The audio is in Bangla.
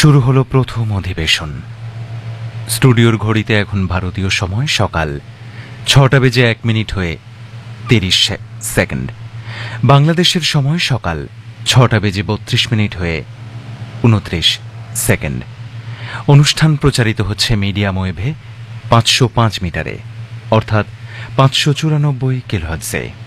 শুরু হলো প্রথম অধিবেশন। স্টুডিওর ঘড়িতে এখন ভারতীয় সময় সকাল 6:01 হয়ে 30 সেকেন্ড। বাংলাদেশের সময় সকাল 6:32 হয়ে 29 সেকেন্ড। অনুষ্ঠান প্রচারিত হচ্ছে মিডিয়াম ওয়েভে 505 মিটারে, অর্থাৎ 594 কিলোহার্টজে।